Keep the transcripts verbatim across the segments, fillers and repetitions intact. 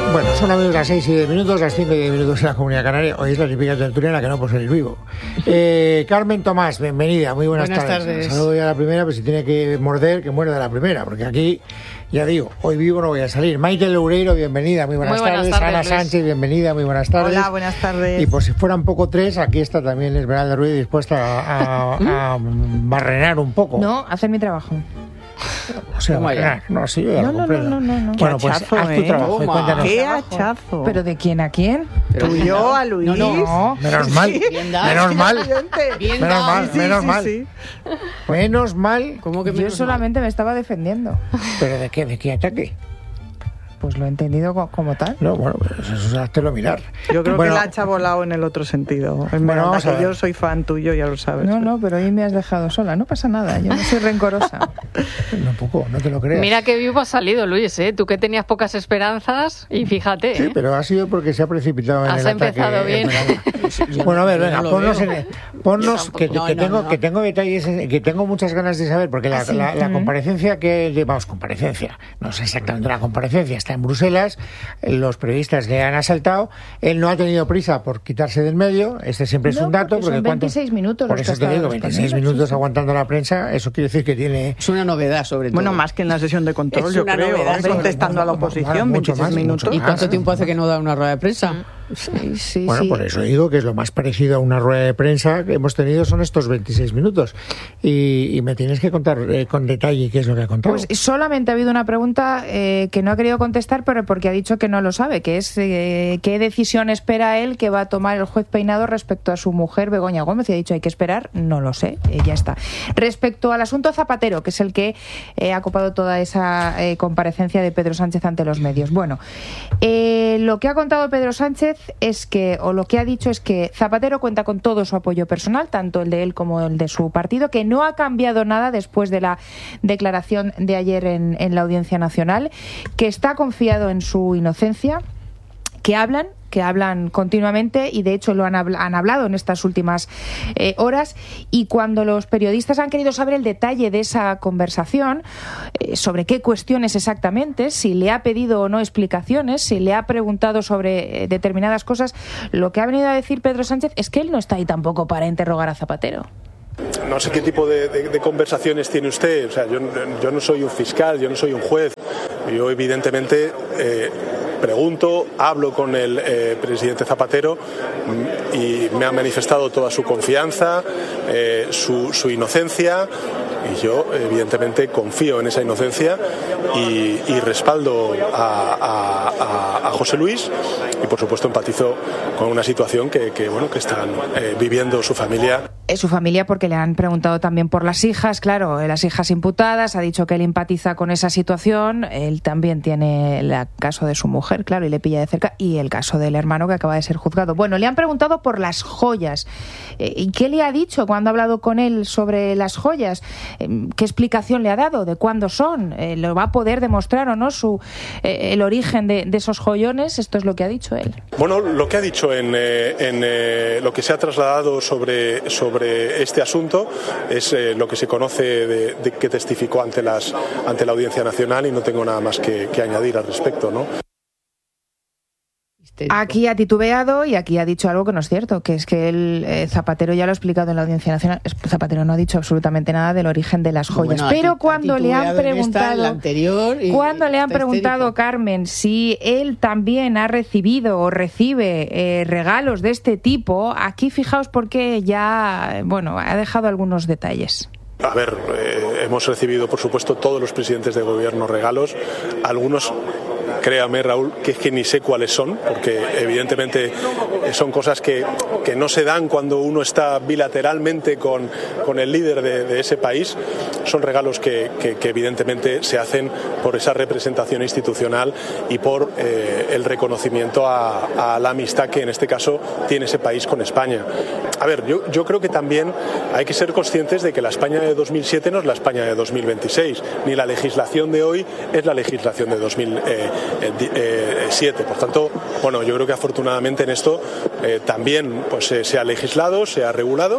Bueno, son amigos las seis y diez minutos, las cinco y diez minutos en la Comunidad Canaria. Hoy es la típica tertuliana que no por salir vivo. Eh, Carmen Tomás, bienvenida, muy buenas, buenas tardes. tardes. Saludo ya a la primera, pero si tiene que morder, que muerda la primera, porque aquí, ya digo, hoy vivo no voy a salir. Maite Loureiro, bienvenida, muy buenas, muy buenas tardes. tardes. Ana Luis. Sánchez, bienvenida, muy buenas tardes. Hola, buenas tardes. Y por si fueran poco tres, aquí está también Esmeralda Ruiz dispuesta a, a, a barrenar un poco. No, hacer mi trabajo. O sea, barrenar. No, sí, yo ya No, lo no, comprendo. no, no, no. Bueno, Qué pues hachazo, haz tu ¿eh? trabajo y Toma. cuéntanos. ¡Qué hachazo! ¿Pero de quién a quién? Tú y yo, a Luis. No, no. No. Menos mal, Bien dado. menos mal, Bien menos dado. mal, Sí, menos sí, mal, sí. menos mal. ¿Cómo que Yo menos solamente me estaba defendiendo. ¿Pero de qué? ¿De qué ataque? Pues lo he entendido co- como tal. No, bueno, pues eso es háztelo mirar. Yo creo Bueno, que la hacha volado en el otro sentido. Es Bueno, verdad vamos a que ver. yo soy fan tuyo, ya lo sabes. No, no, pero hoy me has dejado sola. No pasa nada, yo no soy rencorosa. Tampoco, no te lo creas. Mira qué vivo has salido, Luis, ¿eh? Tú que tenías pocas esperanzas y fíjate, Sí, ¿eh? pero ha sido porque se ha precipitado en Has el ataque. empezado bien. Yo bueno, a ver, yo venga, no lo ponnos, veo. en, ponnos Yo que, tampoco. que No, no, tengo, no. que tengo detalles, que tengo muchas ganas de saber, porque la, ¿Ah, sí? la, la Ujú. comparecencia que, vamos, comparecencia, no es exactamente una comparecencia, está en Bruselas, los periodistas le han asaltado, él no ha tenido prisa por quitarse del medio, este siempre es No, un dato, porque son cuánto- veintiséis minutos por los eso que te ha digo, estado veintiséis respondiendo, minutos sí, sí. aguantando la prensa, eso quiere decir que tiene... Es una novedad, sobre todo. Bueno, más que en la sesión de control, Es yo una creo. novedad, Hombre, sí. contestando a la Bueno, oposición, mucho veintiséis más, minutos. mucho ¿Y más. cuánto tiempo hace que no da una rueda de prensa? Sí, sí, Bueno, sí. por eso digo que es lo más parecido a una rueda de prensa que hemos tenido son estos veintiséis minutos. Y, y me tienes que contar eh, con detalle qué es lo que ha contado. Pues solamente ha habido una pregunta eh, que no ha querido contestar, pero porque ha dicho que no lo sabe, que es eh, qué decisión espera él que va a tomar el juez Peinado respecto a su mujer Begoña Gómez. Y ha dicho hay que esperar, no lo sé, eh, ya está. Respecto al asunto Zapatero, que es el que eh, ha copado toda esa eh, comparecencia de Pedro Sánchez ante los medios. Bueno, eh, lo que ha contado Pedro Sánchez es que, o lo que ha dicho es que Zapatero cuenta con todo su apoyo personal, tanto el de él como el de su partido, que no ha cambiado nada después de la declaración de ayer en, en la Audiencia Nacional, que está confiado en su inocencia, que hablan que hablan continuamente y de hecho lo han, habl- han hablado en estas últimas eh, horas, y cuando los periodistas han querido saber el detalle de esa conversación, eh, sobre qué cuestiones exactamente, si le ha pedido o no explicaciones, si le ha preguntado sobre eh, determinadas cosas, lo que ha venido a decir Pedro Sánchez es que él no está ahí tampoco para interrogar a Zapatero. No sé qué tipo de, de, de conversaciones tiene usted. O sea, yo, yo no soy un fiscal, yo no soy un juez. Yo evidentemente eh, pregunto, hablo con el eh, presidente Zapatero y me ha manifestado toda su confianza, eh, su, su inocencia, y yo evidentemente confío en esa inocencia y, y respaldo a, a, a, a José Luis, y por supuesto empatizo con una situación que, que, bueno, que están eh, viviendo su familia. Su familia, porque le han preguntado también por las hijas, claro, las hijas imputadas, ha dicho que él empatiza con esa situación, él también tiene el caso de su mujer, claro, y le pilla de cerca, y el caso del hermano que acaba de ser juzgado. Bueno, le han preguntado por las joyas. Eh, ¿Y qué le ha dicho cuando ha hablado con él sobre las joyas? Eh, ¿Qué explicación le ha dado? ¿De cuándo son? Eh, ¿Lo va a poder demostrar o no su eh, el origen de, de esos joyones? Esto es lo que ha dicho él. Bueno, lo que ha dicho en, eh, en eh, lo que se ha trasladado sobre, sobre este asunto es eh, lo que se conoce de, de que testificó ante, las, ante la Audiencia Nacional, y no tengo nada más que, que añadir al respecto, ¿no? Aquí ha titubeado y aquí ha dicho algo que no es cierto, que es que el eh, Zapatero ya lo ha explicado en la Audiencia Nacional. Zapatero no ha dicho absolutamente nada del origen de las joyas. Bueno, pero ha ti- cuando ha le han titubeado en esta, en preguntado, la anterior, y cuando le han está preguntado, histérico. Carmen, si él también ha recibido o recibe eh, regalos de este tipo, aquí fijaos porque ya, bueno, ha dejado algunos detalles. A ver, eh, hemos recibido, por supuesto, todos los presidentes de gobierno regalos. Algunos, créame, Raúl, que es que ni sé cuáles son, porque evidentemente son cosas que, que no se dan cuando uno está bilateralmente con, con el líder de, de ese país. Son regalos que, que, que evidentemente se hacen por esa representación institucional y por eh, el reconocimiento a, a la amistad que en este caso tiene ese país con España. A ver, yo, yo creo que también hay que ser conscientes de que la España de dos mil siete no es la España de dos mil veintiséis, ni la legislación de hoy es la legislación de dos mil siete. Por tanto, bueno, yo creo que afortunadamente en esto eh, también pues, eh, se ha legislado, se ha regulado,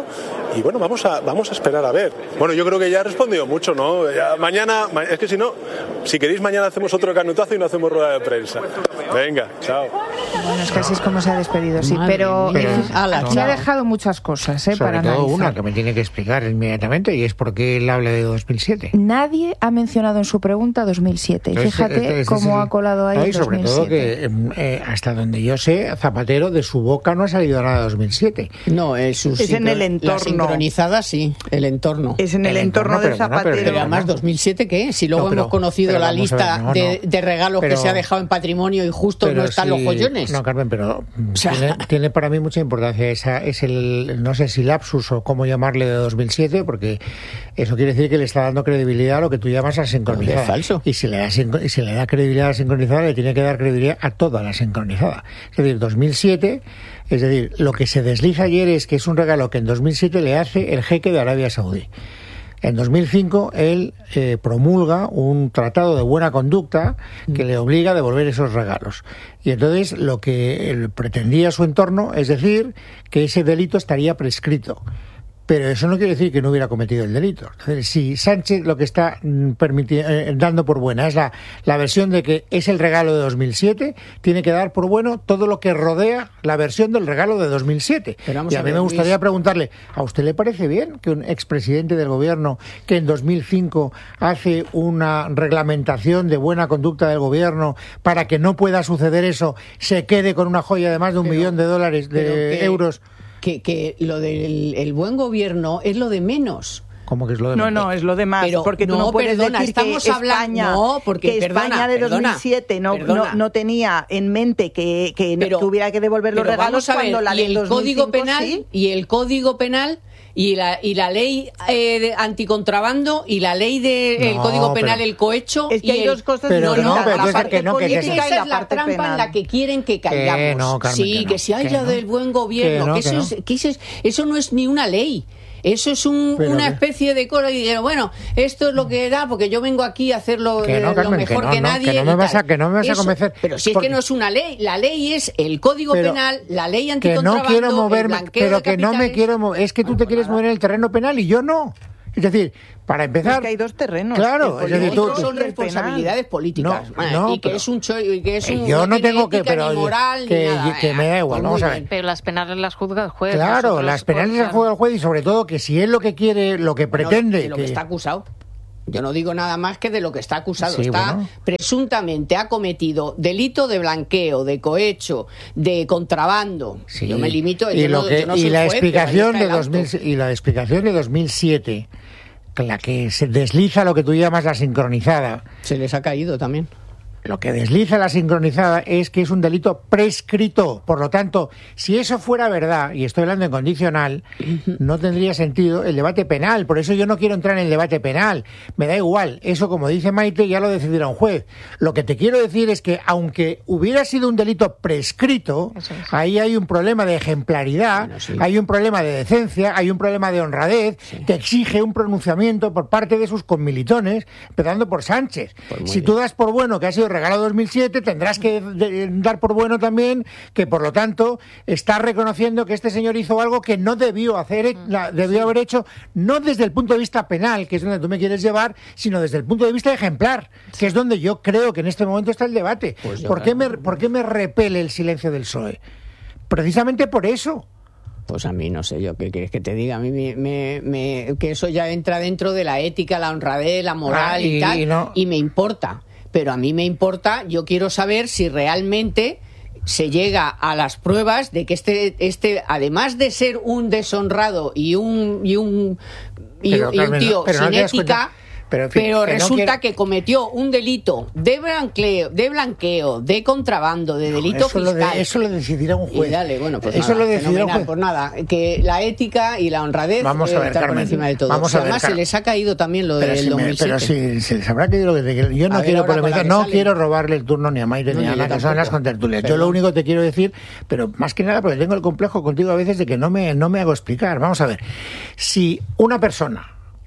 y bueno, vamos a, vamos a esperar a ver. Bueno, yo creo que ya he respondido mucho, ¿no? Ya, mañana, es que si no, si queréis mañana hacemos otro canutazo y no hacemos rueda de prensa. Venga, chao. Bueno, es que así es como se ha despedido, sí, Madre pero mía. eh, Ala, aquí chao. ha dejado muchas cosas eh, Sobre para todo analizar. una que me tiene que explicar inmediatamente, y es por qué él habla de dos mil siete. Nadie ha mencionado en su pregunta dos mil siete. Y Este- fíjate este- este cómo es el- ha colado ahí No, el y sobre todo dos mil siete. que, eh, eh, hasta donde yo sé, Zapatero, de su boca no ha salido nada de dos mil siete. No, es, su Es en sincro- el entorno. La sincronizada, sí, el entorno. Es en el, El entorno, entorno, de pero no, Zapatero. pero- Pero además, ¿dos mil siete qué? Si luego No, pero- hemos conocido pero la vamos a lista ver, no, de, no. de regalos Pero- que se ha dejado en patrimonio y justo Pero no están sí- los joyones. No, Carmen, pero mm, sea- tiene, tiene para mí mucha importancia. Esa es el, no sé si lapsus o cómo llamarle, de dos mil siete, porque eso quiere decir que le está dando credibilidad a lo que tú llamas a sincronizada. Es falso. Y si le da, sincro- y si le da credibilidad a la sincronizada, le tiene que dar credibilidad a toda la sincronizada. Es decir, dos mil siete, es decir, lo que se desliza ayer es que es un regalo que en dos mil siete le hace el jeque de Arabia Saudí. En dos mil cinco él eh, promulga un tratado de buena conducta que le obliga a devolver esos regalos. Y entonces lo que él pretendía su entorno es decir que ese delito estaría prescrito. Pero eso no quiere decir que no hubiera cometido el delito. Es decir, si Sánchez lo que está mm, permiti- eh, dando por buena es la, la versión de que es el regalo de dos mil siete, tiene que dar por bueno todo lo que rodea la versión del regalo de dos mil siete. Pero vamos Y a, a mí ver, me gustaría Luis. preguntarle, ¿a usted le parece bien que un expresidente del gobierno que en dos mil cinco hace una reglamentación de buena conducta del gobierno para que no pueda suceder eso, se quede con una joya de más de un Pero- millón de dólares, pero de que- euros? Que, que lo del el buen gobierno es lo de menos. ¿Cómo que es lo de No, menos? no, es lo demás, Pero porque tú no, no puedes perdona, decir que estamos hablando- España, no, porque, que perdona, España de perdona, dos mil siete no, perdona. no, no tenía en mente que, que, Pero- que hubiera que devolver los Pero regalos vamos a ver, cuando la y ley el dos mil cinco código penal sí. y el código penal y la y la ley eh, de anticontrabando y la ley del No, código penal, pero- el cohecho Es que y hay el- dos cosas Pero distintas, no, pero la entonces parte que no, que- que- política y esa la es la parte trampa penal. en la que quieren que caigamos. no, Carmen, sí, que que, no, se que haya no. del buen gobierno, Que no, que, que eso, no. es, que eso, es, eso no es ni una ley. Eso es un, Pero una que- especie de cosa y dijeron, bueno, esto es lo que da porque yo vengo aquí a hacerlo Que no, eh, lo Carmen, mejor que no, que no, nadie. que no me y vas tal. a- que no me vas a Eso- convencer, Pero si es porque- que no es una ley, la ley es el código Pero- penal, la ley Que anticontrabando, no quiero el moverme, blanqueo pero de que no me capitales. quiero mover. Es que tú Bueno, te pues quieres nada. mover en el terreno penal y yo no. Es decir, para empezar... Es que hay dos terrenos. Claro, el es decir, tú- político Otros son y el responsabilidades políticas. No, Bueno, no, y que pero- es un cho- y que es un yo no tiene tengo que... ética, pero ni moral, que, ni nada. que me da igual, Pues vamos muy a ver. bien. Pero las penales las juzga el juez. Claro, nosotros las penales las juzgan- juega el juez y sobre todo que si es lo que quiere, lo que Bueno, pretende... de lo que que- está acusado. Yo no digo nada más que de lo que está acusado. Sí, está bueno. presuntamente ha cometido delito de blanqueo, de cohecho, de contrabando. Sí. Yo me limito. y yo lo no, que- yo no y soy la juez, pero ahí explicación está de el dos mil auto. y la explicación de dos mil siete, la que se desliza lo que tú llamas la sincronizada. Se les ha caído también. Lo que desliza la sincronizada es que es un delito prescrito. Por lo tanto, si eso fuera verdad, y estoy hablando en condicional, no tendría sentido el debate penal. Por eso yo no quiero entrar en el debate penal. Me da igual. Eso, como dice Maite, ya lo decidirá un juez. Lo que te quiero decir es que, aunque hubiera sido un delito prescrito, Eso es. ahí hay un problema de ejemplaridad, Bueno, sí. hay un problema de decencia, hay un problema de honradez que exige un pronunciamiento por parte de sus conmilitones, empezando por Sánchez. Pues muy si tú das por bueno que ha sido regalo dos mil siete, tendrás que de- dar por bueno también que, por lo tanto, está reconociendo que este señor hizo algo que no debió hacer, la- debió haber hecho, no desde el punto de vista penal, que es donde tú me quieres llevar, sino desde el punto de vista ejemplar, que es donde yo creo que en este momento está el debate. Pues yo ¿Por qué creo- me, por qué me repele el silencio del P S O E? Precisamente por eso. Pues a mí no sé yo qué quieres que te diga. A mí me, me- me- que eso ya entra dentro de la ética, la honradez, la moral Ah, y, y- tal, y no- y me importa. Pero a mí me importa, yo quiero saber si realmente se llega a las pruebas de que este, este además de ser un deshonrado y un y un, y, Pero, y un Carmen, tío pero no sin te das ética, cuenta. Pero, en fin, pero que no resulta quiero- que cometió un delito de blanqueo, de blanqueo, de contrabando, de delito eso, lo fiscal. de- eso lo decidirá un juez. Y dale, bueno, pues eso nada, lo decidirá un fenomenal. juez. Pues nada, que la ética y la honradez Vamos a eh, ver, están por Carmen, encima de todo. vamos Si a ver, además Car- se les ha caído también lo Pero del si, me- dos mil siete. pero si se les habrá caído lo que te- yo no A ver, quiero ahora con la polemizar, que no sale. quiero robarle el turno ni a Maite No, ni a ni yo Ana, que son tampoco. las contertulias. Yo Perdón. lo único que te quiero decir, pero más que nada porque tengo el complejo contigo a veces de que no me, no me hago explicar. Vamos a ver, si una persona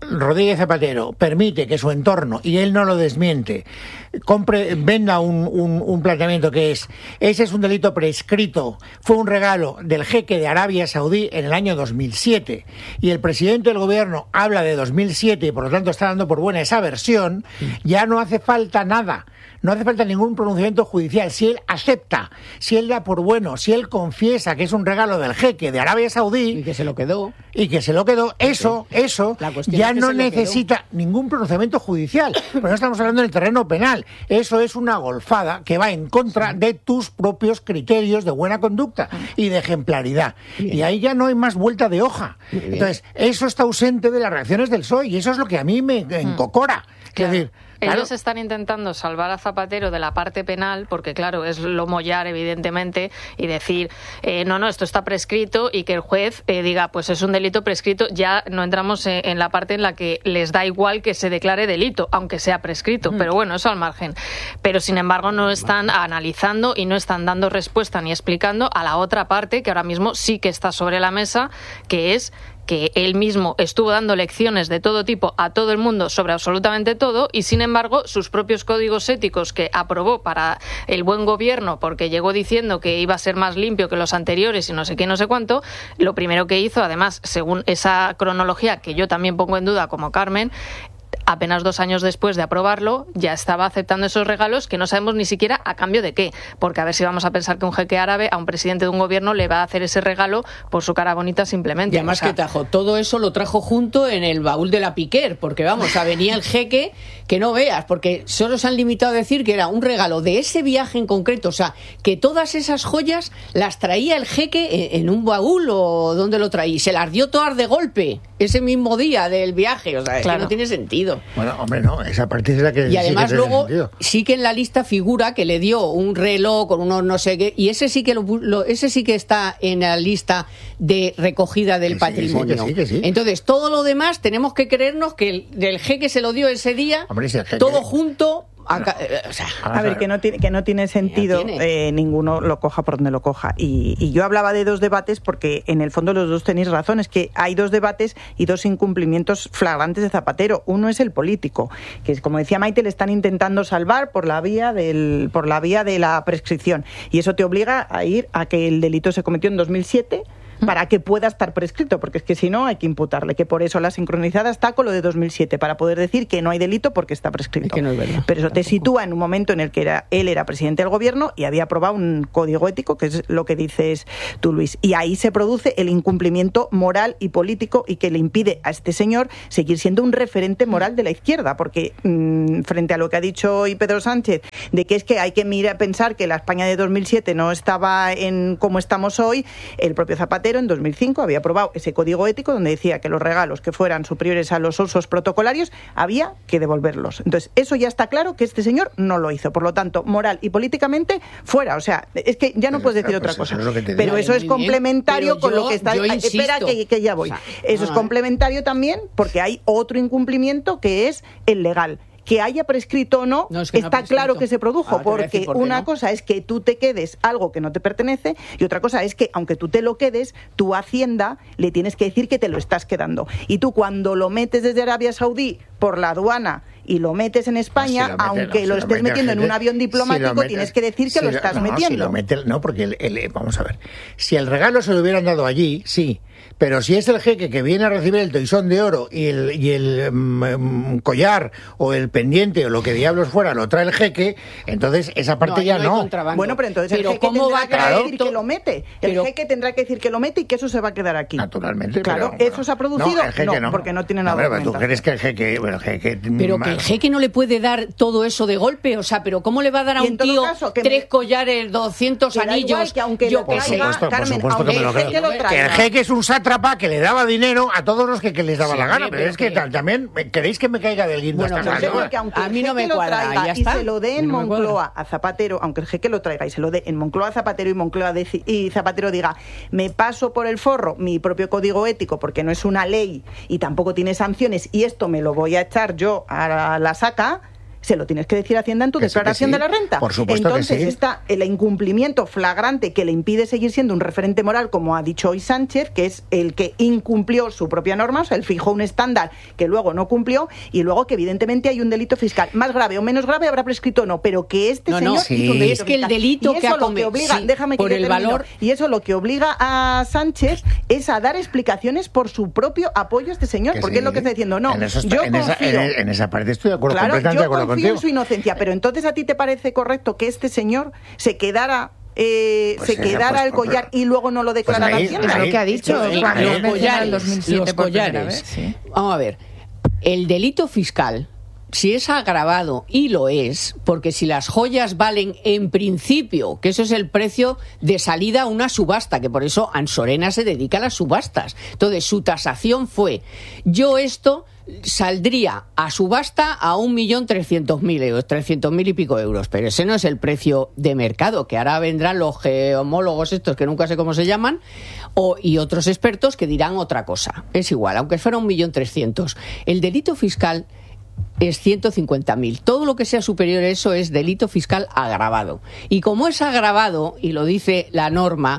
Rodríguez Zapatero permite que su entorno, y él no lo desmiente, compre, venda un, un, un planteamiento que es, ese es un delito prescrito, fue un regalo del jeque de Arabia Saudí en el año dos mil siete, y el presidente del gobierno habla de dos mil siete y por lo tanto está dando por buena esa versión, ya no hace falta nada. No hace falta ningún pronunciamiento judicial. Si él acepta, si él da por bueno, si él confiesa que es un regalo del jeque de Arabia Saudí... Y que se lo quedó. Y que se lo quedó, eso, eso, ya es no necesita ningún pronunciamiento judicial. Pero no estamos hablando del terreno penal. Eso es una golfada que va en contra sí. de tus propios criterios de buena conducta y de ejemplaridad. Bien. Y ahí ya no hay más vuelta de hoja. Entonces, eso está ausente de las reacciones del P S O E y eso es lo que a mí me encocora. Claro. Es decir, claro. Ellos están intentando salvar a Zapatero de la parte penal, porque claro, es lo mollar evidentemente y decir, eh, no, no, esto está prescrito y que el juez eh, diga, pues es un delito prescrito, ya no entramos en, en la parte en la que les da igual que se declare delito, aunque sea prescrito, mm. pero bueno, eso al margen. Pero sin embargo no están analizando y no están dando respuesta ni explicando a la otra parte que ahora mismo sí que está sobre la mesa, que es que él mismo estuvo dando lecciones de todo tipo a todo el mundo sobre absolutamente todo y sin embargo sus propios códigos éticos que aprobó para el buen gobierno porque llegó diciendo que iba a ser más limpio que los anteriores y no sé qué, no sé cuánto, lo primero que hizo, además, según esa cronología que yo también pongo en duda como Carmen, apenas dos años después de aprobarlo, ya estaba aceptando esos regalos que no sabemos ni siquiera a cambio de qué. Porque a ver si vamos a pensar que un jeque árabe a un presidente de un gobierno le va a hacer ese regalo por su cara bonita simplemente. Y además, o sea, que trajo todo eso, lo trajo junto en el baúl de la Piquer, porque vamos, o sea, venía el jeque que no veas, porque solo se han limitado a decir que era un regalo de ese viaje en concreto, o sea, que todas esas joyas las traía el jeque en un baúl o donde lo traía, y se las dio todas de golpe ese mismo día del viaje, o sea, claro. es que no tiene sentido. Bueno, hombre, no, esa parte es la que... Y además sí que luego sentido. sí que en la lista figura que le dio un reloj con unos no sé qué, y ese sí que lo, lo, ese sí que está en la lista de recogida del que patrimonio. Sí, que sí, que sí. Entonces, todo lo demás tenemos que creernos que el, el jeque se lo dio ese día, hombre, si el jeque... todo junto... Acá, no. o sea, a ver, que no tiene, que no tiene sentido, no tiene. Eh, ninguno lo coja por donde lo coja. Y, y yo hablaba de dos debates porque en el fondo los dos tenéis razón, es que hay dos debates y dos incumplimientos flagrantes de Zapatero. Uno es el político, que es, como decía Maite, le están intentando salvar por la vía del, por la vía de la prescripción. Y eso te obliga a ir a que el delito se cometió en dos mil siete para que pueda estar prescrito, porque es que si no hay que imputarle, que por eso la sincronizada está con lo de dos mil siete, para poder decir que no hay delito porque está prescrito. Es que no es verdad. Pero eso Tampoco. Te sitúa en un momento en el que era, él era presidente del gobierno y había aprobado un código ético, que es lo que dices tú, Luis, y ahí se produce el incumplimiento moral y político y que le impide a este señor seguir siendo un referente moral de la izquierda, porque mmm, frente a lo que ha dicho hoy Pedro Sánchez, de que es que hay que mirar, pensar que la España de dos mil siete no estaba en como estamos hoy, el propio Zapatero en dos mil cinco había aprobado ese código ético donde decía que los regalos que fueran superiores a los usos protocolarios había que devolverlos. Entonces, eso ya está claro que este señor no lo hizo. Por lo tanto, moral y políticamente, fuera. O sea, es que ya no puedes decir otra cosa. Pero eso es complementario con lo que está... Espera, que, que ya voy. Eso es complementario también porque hay otro incumplimiento que es el legal. Que haya prescrito o no, no es que está no claro que se produjo, porque por una no. cosa es que tú te quedes algo que no te pertenece y otra cosa es que, aunque tú te lo quedes, tu Hacienda le tienes que decir que te lo estás quedando. Y tú cuando lo metes desde Arabia Saudí por la aduana y lo metes en España, si lo mete, aunque no, lo si estés lo metiendo gente, en un avión diplomático, si metes, tienes que decir que si lo estás no, metiendo. Si lo mete, no, porque el, el, vamos a ver, si el regalo se lo hubieran dado allí, sí, pero si es el jeque que viene a recibir el toisón de oro y el, y el um, collar o el pendiente o lo que diablos fuera lo trae el jeque, entonces esa parte no, ya no. no. Bueno, pero entonces pero el jeque ¿cómo tendrá va a que claro? decir que lo mete. El pero, jeque tendrá que decir que lo mete y que eso se va a quedar aquí. Naturalmente. Claro, pero, ¿eso se ha producido? No, el jeque no, no porque no tiene nada. No, pero tú crees que el jeque... Bueno, el jeque pero que el jeque no le puede dar todo eso de golpe, o sea, pero ¿cómo le va a dar a un tío caso, tres me... collares, doscientos anillos? Igual, que aunque yo lo traiga, por supuesto, Carmen, por supuesto que me lo creo. Que, lo que el jeque es un sátrapa que le daba dinero a todos los que, que les daba sí, la gana, pero, pero es que, que también queréis que me caiga del guindo bueno, hasta pues que aunque a mí no me cuadra, y se lo dé en no Moncloa a Zapatero, aunque el jeque lo traiga y se lo dé en Moncloa a Zapatero y Moncloa de, y Zapatero diga, me paso por el forro mi propio código ético porque no es una ley y tampoco tiene sanciones y esto me lo voy a echar yo a la, la saca. se lo tienes que decir a Hacienda en tu Que sí, declaración que sí. de la renta. Por supuesto que Entonces sí. está el incumplimiento flagrante que le impide seguir siendo un referente moral, como ha dicho hoy Sánchez, que es el que incumplió su propia norma, o sea, él fijó un estándar que luego no cumplió, y luego que evidentemente hay un delito fiscal. Más grave o menos grave habrá prescrito o no, pero que este No, señor no, sí. hizo un delito es que el fiscal. delito y que eso ha lo que come- obliga, sí, déjame que por yo el termino. valor- Y eso lo que obliga a Sánchez es a dar explicaciones por su propio apoyo a este señor, Que porque sí. es lo que está diciendo. No, en, eso está- yo en esa, confío. en, en esa parte estoy de acuerdo, Claro, completamente yo de acuerdo confío contigo. en su inocencia, pero entonces a ti te parece correcto que este señor se quedara eh, Pues se esa, quedara pues, el collar y luego no lo declarara ahí- Hacienda? Es lo que ha dicho ahí- cuando ahí- has mencionado el collares, dos mil siete los por primera collares. vez, sí. Vamos a ver, el delito fiscal, si es agravado, y lo es, porque si las joyas valen en principio, que eso es el precio de salida a una subasta, que por eso Ansorena se dedica a las subastas. Entonces, su tasación fue, yo esto saldría a subasta a un millón trescientos mil euros, trescientos mil y pico euros, pero ese no es el precio de mercado, que ahora vendrán los geomólogos estos, que nunca sé cómo se llaman, o, y otros expertos que dirán otra cosa. Es igual, aunque fuera un millón trescientos. El delito fiscal es ciento cincuenta mil. Todo lo que sea superior a eso es delito fiscal agravado. Y como es agravado, y lo dice la norma,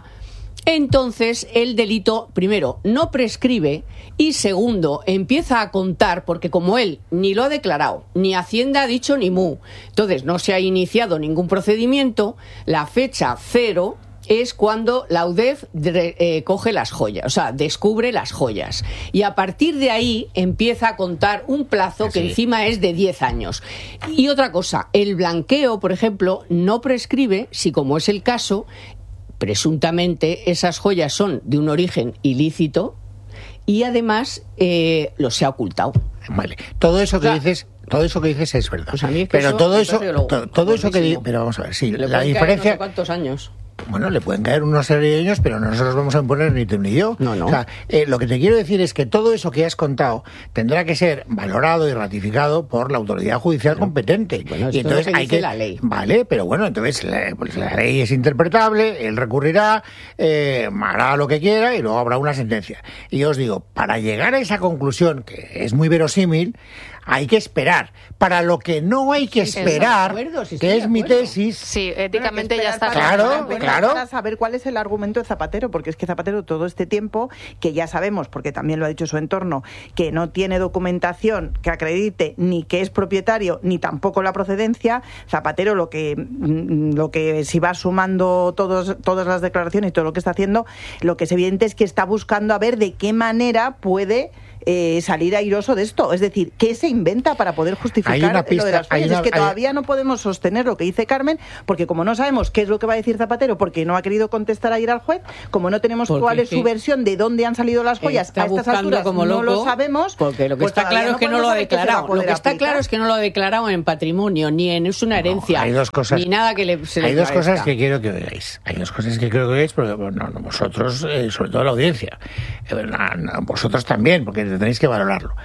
entonces el delito, primero, no prescribe, y segundo, empieza a contar, porque como él ni lo ha declarado, ni Hacienda ha dicho ni mu, entonces no se ha iniciado ningún procedimiento, la fecha cero es cuando la U D E F eh, coge las joyas, o sea, descubre las joyas. Y a partir de ahí empieza a contar un plazo que Sí. encima es de diez años. Y otra cosa, el blanqueo, por ejemplo, no prescribe si, como es el caso, presuntamente esas joyas son de un origen ilícito y además eh, los se ha ocultado. Vale, todo eso que O sea, dices, todo eso que dices es verdad. Pues a mí es que pero eso todo me eso, parece lo- to- todo eso que di- buenísimo. pero vamos a ver, sí, Le la pueden caer diferencia, no sé cuántos años. bueno, le pueden caer unos serie de años, pero no nos los vamos a imponer ni tú ni yo. No, no. O sea, eh, lo que te quiero decir es que todo eso que has contado tendrá que ser valorado y ratificado por la autoridad judicial competente. bueno, esto y es lo entonces que hay dice que la ley. Vale, pero bueno, entonces la, pues la ley es interpretable, él recurrirá, eh, hará lo que quiera y luego habrá una sentencia. Y yo os digo, para llegar a esa conclusión, que es muy verosímil, hay que esperar. Para lo que no hay que Sí, esperar, estoy de acuerdo, sí, estoy que de es mi acuerdo. tesis, Sí, Bueno, éticamente que ya esperar está para- Claro, para empezar claro. Para saber cuál es el argumento de Zapatero, porque es que Zapatero todo este tiempo, que ya sabemos, porque también lo ha dicho su entorno, que no tiene documentación que acredite ni que es propietario, ni tampoco la procedencia, Zapatero lo que, mm, lo que si va sumando todos, todas las declaraciones y todo lo que está haciendo, lo que es evidente es que está buscando a ver de qué manera puede eh, salir airoso de esto. Es decir, ¿qué se inventa para poder justificar Hay una lo de pista, las hay fallas? una- Es que hay- todavía no podemos sostener lo que dice Carmen, porque como no sabemos qué es lo que va a decir Zapatero, porque no ha querido contestar ayer al juez, como no tenemos Porque cuál es es su que versión de dónde han salido las joyas Está a estas buscando alturas, como no lo loco, sabemos. porque lo que pues está todavía claro es que no podemos lo ha saber qué se va a declarado. Lo poder que está aplicar. claro es que no lo ha declarado en patrimonio, ni en es una herencia, hay dos cosas- ni nada que le se le hay dos parezca. cosas que quiero que oigáis. Hay dos cosas que quiero que oigáis, porque bueno, vosotros, eh, sobre todo la audiencia, eh, na- na- vosotros también, porque tenéis que valorarlo.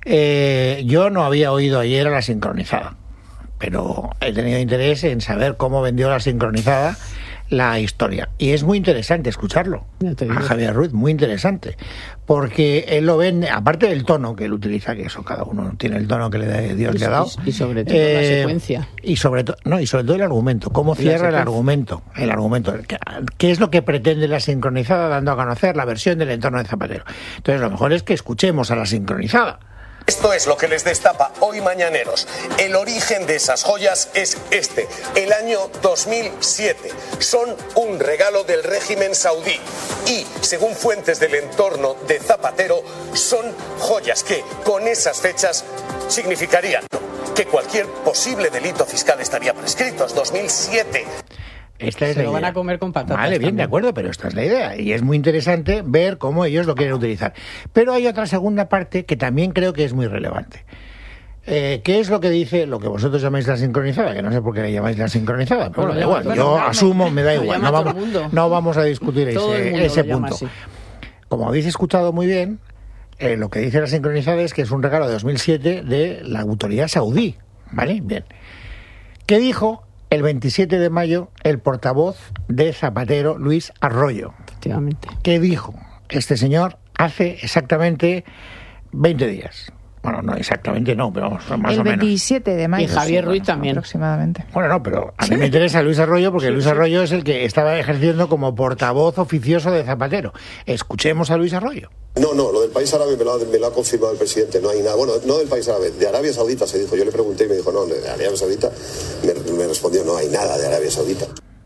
Eh, yo no había oído ayer a la sincronizada, pero he tenido interés en saber cómo vendió la sincronizada la historia. Y es muy interesante escucharlo Ya te digo. a Javier Ruiz, muy interesante, porque él lo vende, aparte del tono que él utiliza, que eso cada uno tiene el tono que le da- Dios Y- le ha dado. y- y sobre todo la secuencia. Y sobre todo, no, y sobre todo el argumento, cómo Y la cierra el secuencia. argumento, el argumento, ¿qué, qué es lo que pretende la sincronizada dando a conocer la versión del entorno de Zapatero? Entonces lo mejor es que escuchemos a la sincronizada. Esto es lo que les destapa hoy Mañaneros. El origen de esas joyas es este, el año dos mil siete. Son un regalo del régimen saudí y, según fuentes del entorno de Zapatero, son joyas que, con esas fechas, significarían que cualquier posible delito fiscal estaría prescrito. Es dos mil siete. Esta es Se la lo van idea. a comer con patatas Vale, bien, también. de acuerdo, pero esta es la idea. Y es muy interesante ver cómo ellos lo quieren utilizar. Pero hay otra segunda parte que también creo que es muy relevante. Eh, ¿Qué es lo que dice lo que vosotros llamáis la sincronizada? Que no sé por qué le llamáis la sincronizada, pero Pues bueno, lo da llama igual. todo Yo el mundo. asumo, me da Lo igual. llama No todo vamos, el mundo. no vamos a discutir Todo el ese, mundo ese lo llama punto. así. Como habéis escuchado muy bien, eh, lo que dice la sincronizada es que es un regalo de dos mil siete de la autoridad saudí. ¿Vale? Bien. ¿Qué dijo el veintisiete de mayo el portavoz de Zapatero, Luis Arroyo? Efectivamente. ¿Qué dijo este señor hace exactamente veinte días? Bueno, no exactamente no, pero vamos, más el o menos. veintisiete de mayo. Y Javier sí, Ruiz bueno, también. Aproximadamente. Bueno, no, pero a mí me interesa Luis Arroyo porque sí, Luis Arroyo sí. es el que estaba ejerciendo como portavoz oficioso de Zapatero. Escuchemos a Luis Arroyo. No, no, lo del país árabe me lo, ha, me lo ha confirmado el presidente, no hay nada. Bueno, no del país árabe, de Arabia Saudita se dijo. Yo le pregunté y me dijo, no, de Arabia Saudita. Me, me respondió, no hay nada de Arabia Saudita.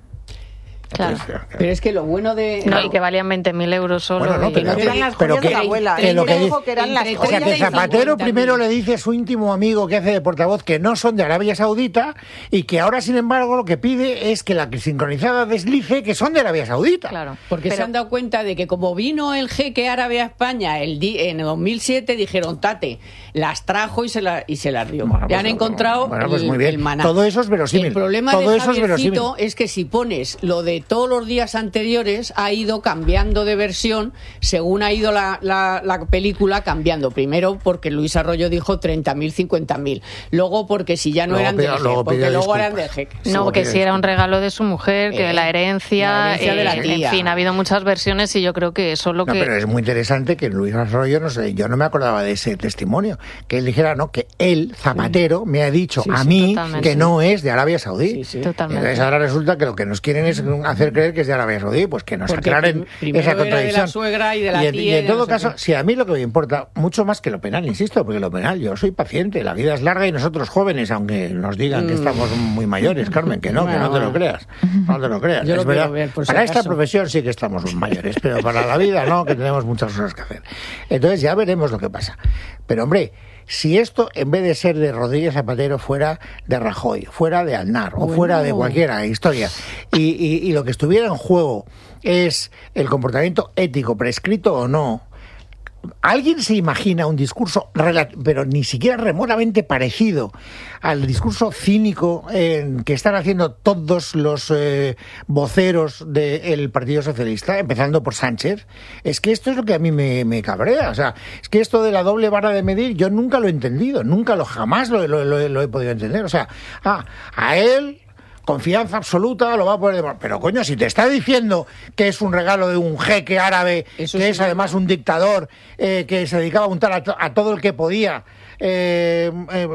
Claro. Pero es que lo bueno de... No, y que valían veinte mil euros solo. Bueno, no, y... pero, que eran las pero joyas que, de la abuela. que lo que dijo que eran las o sea, que Zapatero primero le dice a su íntimo amigo que hace de portavoz que no son de Arabia Saudita y que ahora, sin embargo, lo que pide es que la sincronizada deslice que son de Arabia Saudita. Claro. Porque pero... se han dado cuenta de que como vino el jeque árabe a España el di en dos mil siete, dijeron, tate, las trajo y se, la, y se las dio. Bueno, ya pues, han encontrado bueno, pues el, muy bien. el maná. Todo eso es verosímil. El problema Todo de eso es, Javiercito es que si pones lo de todos los días anteriores, ha ido cambiando de versión según ha ido la, la, la película cambiando. Primero porque Luis Arroyo dijo treinta mil, cincuenta mil. Luego porque si ya no luego eran pido, del luego jeque, porque luego disculpas. eran del jeque. No, porque si era un regalo de su mujer, que Eh, la herencia, la herencia de la eh, tía. en fin, ha habido muchas versiones y yo creo que eso es lo No, que... pero es muy interesante que Luis Arroyo, no sé, yo no me acordaba de ese testimonio, que él dijera, no, que él, Zapatero, sí. me ha dicho sí, a sí, mí totalmente. que no es de Arabia Saudí. Sí, sí. Totalmente. Entonces ahora resulta que lo que nos quieren es hacer creer que es de Arabia Saudí, pues que nos Porque aclaren primero esa era de contradicción. la suegra y de la y en, tía y y en de todo no sé caso, qué. si a mí lo que me importa, mucho más que lo penal, insisto, porque lo penal, yo soy paciente, la vida es larga y nosotros jóvenes, aunque nos digan mm. que estamos muy mayores, Carmen, que no, bueno, que no te lo creas, no te lo creas. Yo es lo verdad, ver, por para si esta acaso. profesión sí que estamos mayores, pero para la vida no, que tenemos muchas cosas que hacer. Entonces ya veremos lo que pasa. Pero hombre, si esto, en vez de ser de Rodríguez Zapatero, fuera de Rajoy, fuera de Aznar o bueno. fuera de cualquiera historia, y, y, y lo que estuviera en juego es el comportamiento ético, prescrito o no, ¿alguien se imagina un discurso, pero ni siquiera remotamente parecido al discurso cínico eh, que están haciendo todos los eh, voceros del Partido Socialista, empezando por Sánchez? Es que esto es lo que a mí me, me cabrea. O sea, es que esto de la doble vara de medir yo nunca lo he entendido, nunca lo, jamás lo, lo, lo, lo he podido entender. O sea, ah, a él... confianza absoluta, lo va a poder demostrar. Pero coño, si te está diciendo que es un regalo de un jeque árabe, Eso que sí es además un dictador, eh, que se dedicaba a untar a, to- a todo el que podía. Eh, eh,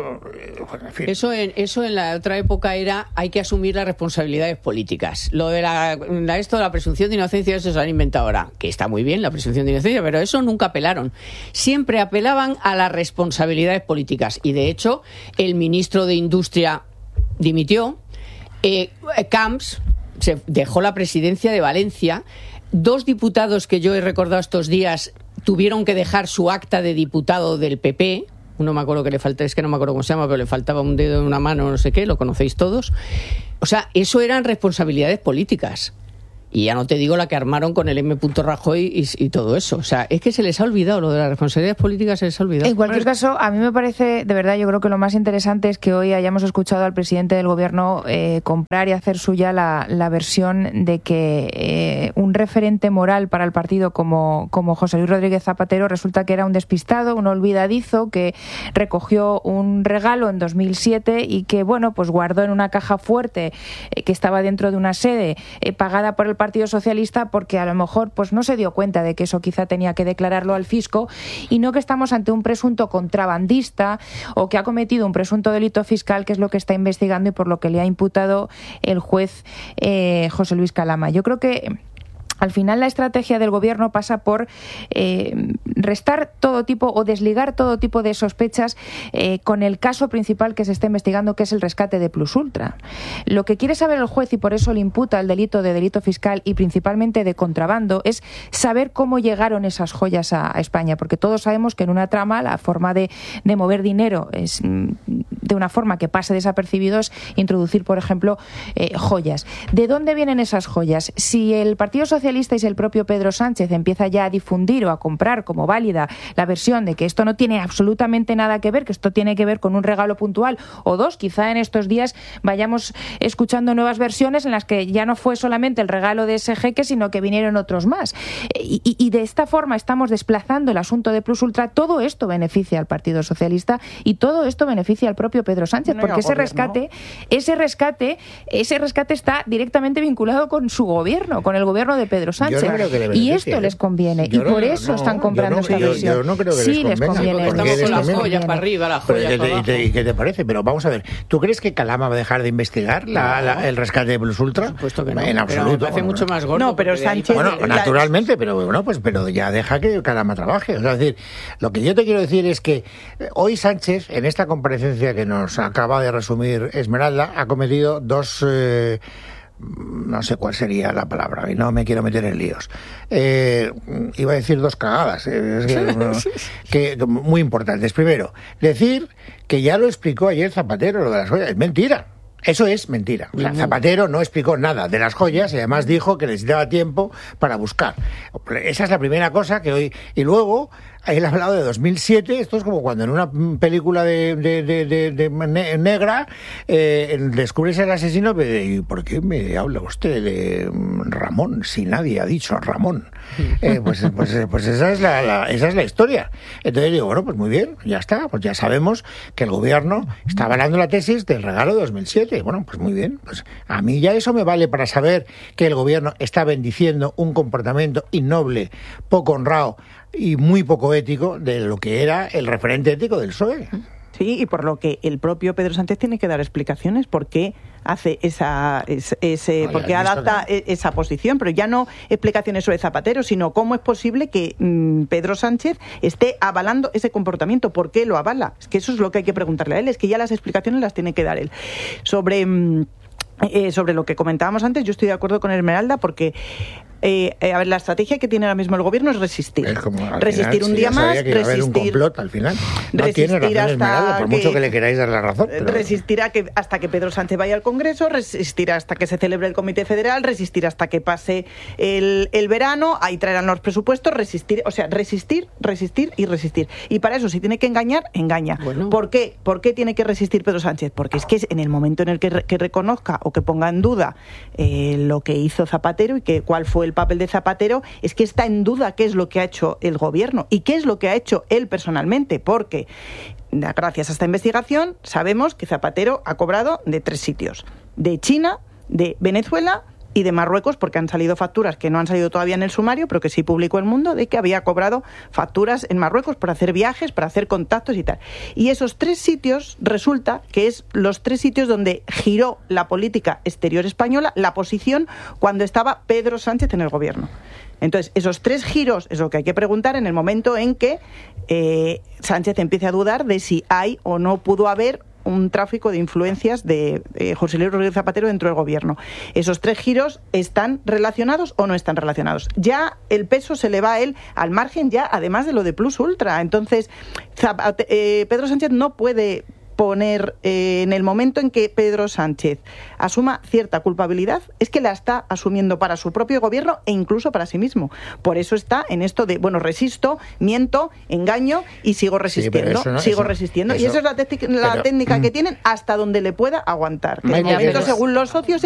en fin. Eso en eso en la otra época era hay que asumir las responsabilidades políticas. Lo de la, la esto de la presunción de inocencia, eso se han inventado ahora, que está muy bien la presunción de inocencia, pero eso nunca apelaron. Siempre apelaban a las responsabilidades políticas y de hecho el ministro de Industria dimitió. Eh, Camps se dejó la presidencia de Valencia. Dos diputados que yo he recordado estos días tuvieron que dejar su acta de diputado del P P. Uno me acuerdo que le falta, es que no me acuerdo cómo se llama, pero le faltaba un dedo en una mano, no sé qué, lo conocéis todos. O sea, eso eran responsabilidades políticas. Y ya no te digo la que armaron con el M. Rajoy y, y todo eso. O sea, es que se les ha olvidado, lo de las responsabilidades políticas se les ha olvidado. En cualquier caso, a mí me parece, de verdad, yo creo que lo más interesante es que hoy hayamos escuchado al presidente del gobierno eh, comprar y hacer suya la, la versión de que eh, un referente moral para el partido como, como José Luis Rodríguez Zapatero resulta que era un despistado, un olvidadizo, que recogió un regalo en dos mil siete y que, bueno, pues guardó en una caja fuerte eh, que estaba dentro de una sede eh, pagada por el Partido Socialista porque a lo mejor pues no se dio cuenta de que eso quizá tenía que declararlo al fisco y no que estamos ante un presunto contrabandista o que ha cometido un presunto delito fiscal, que es lo que está investigando y por lo que le ha imputado el juez eh, José Luis Calama. Yo creo que al final la estrategia del gobierno pasa por eh, restar todo tipo o desligar todo tipo de sospechas eh, con el caso principal que se está investigando, que es el rescate de Plus Ultra. Lo que quiere saber el juez, y por eso le imputa el delito de delito fiscal y principalmente de contrabando, es saber cómo llegaron esas joyas a, a España, porque todos sabemos que en una trama la forma de, de mover dinero es de una forma que pase desapercibidos, introducir, por ejemplo, eh, joyas. ¿De dónde vienen esas joyas? Si el Partido Socialista y si el propio Pedro Sánchez empieza ya a difundir o a comprar como válida la versión de que esto no tiene absolutamente nada que ver, que esto tiene que ver con un regalo puntual o dos, quizá en estos días vayamos escuchando nuevas versiones en las que ya no fue solamente el regalo de ese jeque, sino que vinieron otros más. Y, y, y de esta forma estamos desplazando el asunto de Plus Ultra. Todo esto beneficia al Partido Socialista y todo esto beneficia al propio Pedro Sánchez, No, porque ese gobierno. rescate, ese rescate, ese rescate está directamente vinculado con su gobierno, con el gobierno de Pedro Pedro Sánchez. no creo que le y esto beneficie, les conviene. yo y no, por eso no, están comprando yo no, esta yo, versión. yo no creo que sí les convenga. les conviene. Estamos con las joyas para arriba, las Pero, joyas ¿y, para te, y, abajo. te, ¿Y qué te parece? Pero vamos a ver, ¿tú crees que Calama va a dejar de investigar la, la, el rescate de Plus Ultra? Por supuesto que no. En Pero absoluto. me parece mucho más gordo. No, pero porque de ahí Sánchez- para- Bueno, La- naturalmente, pero bueno, pues pero ya deja que Calama trabaje. O sea, es decir, lo que yo te quiero decir es que eh, hoy Sánchez, en esta comparecencia que nos acaba de resumir Esmeralda, ha cometido dos... Eh, no sé cuál sería la palabra y no me quiero meter en líos. Eh, iba a decir dos cagadas, eh, es que, no, que muy importantes. Primero, decir que ya lo explicó ayer Zapatero, lo de las joyas, es mentira. Eso es mentira. O sea, Zapatero no explicó nada de las joyas y además dijo que necesitaba tiempo para buscar. Esa es la primera cosa que hoy... Y luego, él ha hablado de dos mil siete, esto es como cuando en una película de, de, de, de, de ne- negra eh, descubres el asesino, ¿y por qué me habla usted de Ramón si nadie ha dicho Ramón? Eh, pues, pues, pues esa es la, la, esa es la historia. Entonces digo, bueno, pues muy bien, ya está, pues ya sabemos que el gobierno está avalando la tesis del regalo de dos mil siete. Bueno, pues muy bien, pues a mí ya eso me vale para saber que el gobierno está bendiciendo un comportamiento innoble, poco honrado y muy poco ético de lo que era el referente ético del P S O E. Sí, y por lo que el propio Pedro Sánchez tiene que dar explicaciones por qué hace esa ese, ese No, por qué ya has visto, adapta ¿no? e- esa posición, pero ya no explicaciones sobre Zapatero, sino cómo es posible que mmm, Pedro Sánchez esté avalando ese comportamiento, por qué lo avala. Es que eso es lo que hay que preguntarle a él, es que ya las explicaciones las tiene que dar él. Sobre mmm, eh, sobre lo que comentábamos antes, yo estoy de acuerdo con Esmeralda porque Eh, eh, a ver, la estrategia que tiene ahora mismo el gobierno es resistir. Es como, al resistir final, un si día ya sabía más, que iba a haber un resistir. complot al final. No resistir tiene razón hasta Esmeralda, por que- mucho que le queráis dar la razón. Pero... Resistir a que, hasta que Pedro Sánchez vaya al Congreso, resistir hasta que se celebre el Comité Federal, resistir hasta que pase el, el verano, ahí traerán los presupuestos, resistir, o sea, resistir, resistir y resistir. Y para eso, si tiene que engañar, engaña. Bueno. ¿Por qué? ¿Por qué tiene que resistir Pedro Sánchez? Porque es que es en el momento en el que, re- que reconozca o que ponga en duda eh, lo que hizo Zapatero y que cuál fue el papel de Zapatero, es que está en duda qué es lo que ha hecho el gobierno y qué es lo que ha hecho él personalmente, porque gracias a esta investigación sabemos que Zapatero ha cobrado de tres sitios: de China, de Venezuela y de Marruecos, porque han salido facturas que no han salido todavía en el sumario, pero que sí publicó El Mundo, de que había cobrado facturas en Marruecos por hacer viajes, para hacer contactos y tal. Y esos tres sitios resulta que es los tres sitios donde giró la política exterior española, la posición cuando estaba Pedro Sánchez en el gobierno. Entonces, esos tres giros es lo que hay que preguntar en el momento en que eh, Sánchez empiece a dudar de si hay o no pudo haber un tráfico de influencias de eh, José Luis Rodríguez Zapatero dentro del gobierno. Esos tres giros ¿están relacionados o no están relacionados? Ya el peso se le va a él al margen, ya además de lo de Plus Ultra. Entonces, Zapate- eh, Pedro Sánchez no puede poner eh, en el momento en que Pedro Sánchez asuma cierta culpabilidad, es que la está asumiendo para su propio gobierno e incluso para sí mismo. Por eso está en esto de, bueno, resisto, miento, engaño y sigo resistiendo, eso no- sigo eso- resistiendo. eso- y esa es la, técnica- la pero- técnica que tienen hasta donde le pueda aguantar. Que de Maite, momento, pero- según los socios,